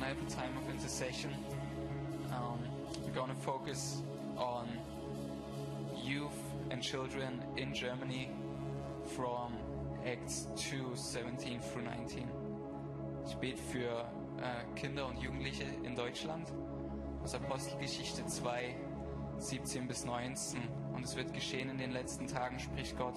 have a time of intercession. We're going to focus on youth and children in Germany from Acts 2, 17 through 19. Ich bete für Kinder und Jugendliche in Deutschland aus Apostelgeschichte 2, 17 bis 19. Und es wird geschehen in den letzten Tagen, spricht Gott,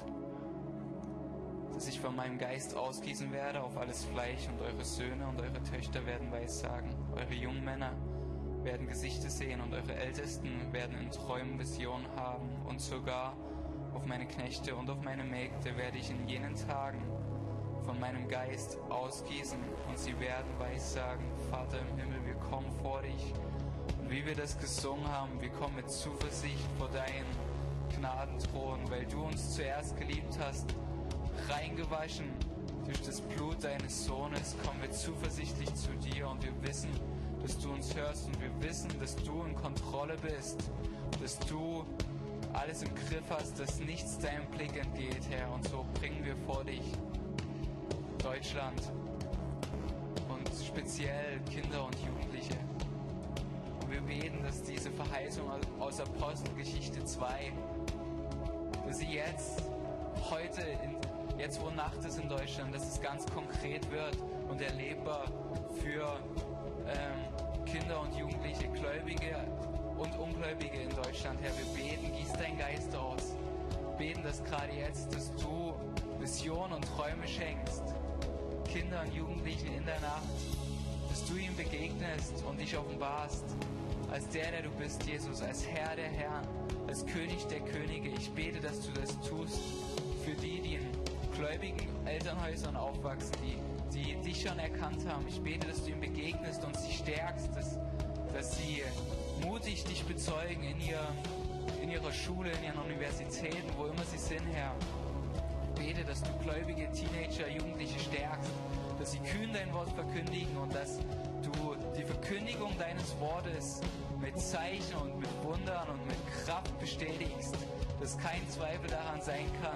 dass ich von meinem Geist ausgießen werde auf alles Fleisch, und eure Söhne und eure Töchter werden Weissagen. Eure jungen Männer werden Gesichter sehen und eure Ältesten werden in Träumen Visionen haben. Und sogar auf meine Knechte und auf meine Mägde werde ich in jenen Tagen von meinem Geist ausgießen und sie werden Weissagen. Vater im Himmel, wir kommen vor dich. Und wie wir das gesungen haben, wir kommen mit Zuversicht vor deinen Gnadenthron, weil du uns zuerst geliebt hast, reingewaschen durch das Blut deines Sohnes, kommen wir zuversichtlich zu dir und wir wissen, dass du uns hörst und wir wissen, dass du in Kontrolle bist, dass du alles im Griff hast, dass nichts deinem Blick entgeht, Herr. Und so bringen wir vor dich Deutschland und speziell Kinder und Jugendliche. Und wir beten, dass diese Verheißung aus Apostelgeschichte 2, dass sie jetzt, heute, jetzt wo Nacht ist in Deutschland, dass es ganz konkret wird und erlebbar für Kinder und Jugendliche, Gläubige und Ungläubige in Deutschland. Herr, wir beten, gieß dein Geist aus. Wir beten, dass gerade jetzt, dass du Visionen und Träume schenkst, Kinder und Jugendlichen in der Nacht, dass du ihnen begegnest und dich offenbarst, als der du bist, Jesus, als Herr der Herren, als König der Könige. Ich bete, dass du das tust für die in gläubigen Elternhäusern aufwachsen, die dich schon erkannt haben. Ich bete, dass du ihnen begegnest und sie stärkst, dass sie mutig dich bezeugen in ihrer Schule, in ihren Universitäten, wo immer sie sind, Herr. Ich bete, dass du gläubige Teenager, Jugendliche stärkst, dass sie kühn dein Wort verkündigen und dass du die Verkündigung deines Wortes mit Zeichen und mit Wundern und mit Kraft bestätigst, dass kein Zweifel daran sein kann,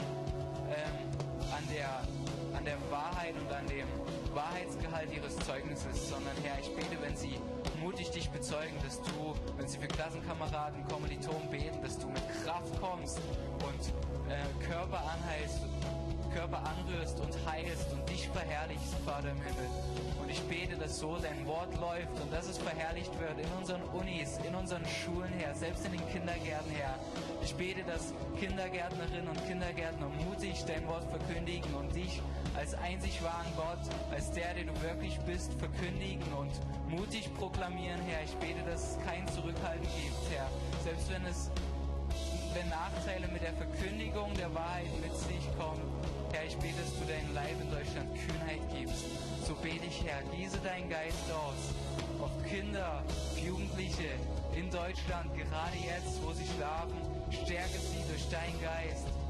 an der Wahrheit und an dem Wahrheitsgehalt ihres Zeugnisses, sondern Herr, ich bete, wenn sie mutig dich bezeugen, dass du, wenn sie für Klassenkameraden, Kommilitonen beten, dass du mit Kraft kommst und Körper anrührst und heilst und dich verherrlichst, Vater im Himmel. Und ich bete, dass so dein Wort läuft und dass es verherrlicht wird in unseren Unis, in unseren Schulen, Herr, selbst in den Kindergärten, Herr. Ich bete, dass Kindergärtnerinnen und Kindergärtner mutig dein Wort verkündigen und dich als einzig wahren Gott, als der du wirklich bist, verkündigen und mutig proklamieren, Herr. Ich bete, dass es kein Zurückhalten gibt, Herr. Selbst wenn Nachteile mit der Verkündigung der Wahrheit mit sich kommen, Herr, ich bete, dass du deinen Leib in Deutschland Kühnheit gibst. So bete ich, Herr, gieße deinen Geist aus auf Kinder, Jugendliche in Deutschland, gerade jetzt, wo sie schlafen. Stärke sie durch deinen Geist.